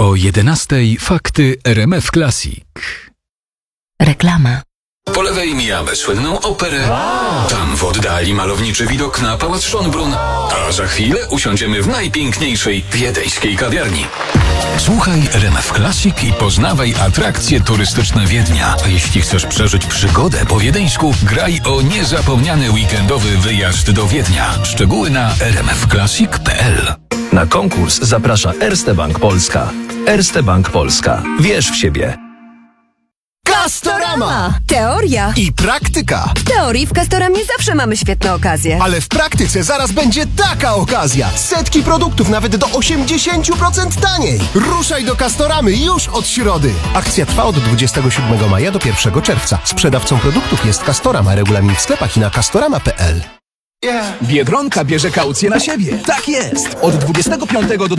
O 11:00 fakty RMF Classic. Reklama. Po lewej mijamy słynną operę. Tam w oddali malowniczy widok na pałac Schönbrunn. A za chwilę usiądziemy w najpiękniejszej wiedeńskiej kawiarni. Słuchaj RMF Classic i poznawaj atrakcje turystyczne Wiednia. A jeśli chcesz przeżyć przygodę po wiedeńsku, graj o niezapomniany weekendowy wyjazd do Wiednia. Szczegóły na rmfclassic.pl. Na konkurs zaprasza Erste Bank Polska. Erste Bank Polska. Wierz w siebie. Castorama! Teoria I praktyka. W teorii w Castoramie zawsze mamy świetne okazje. Ale w praktyce zaraz będzie taka okazja. Setki produktów nawet do 80% taniej. Ruszaj do Castoramy już od środy. Akcja trwa od 27 maja do 1 czerwca. Sprzedawcą produktów jest Castorama. Regulamin w sklepach i na castorama.pl. Biedronka bierze kaucję na siebie. Tak jest! Od 25 do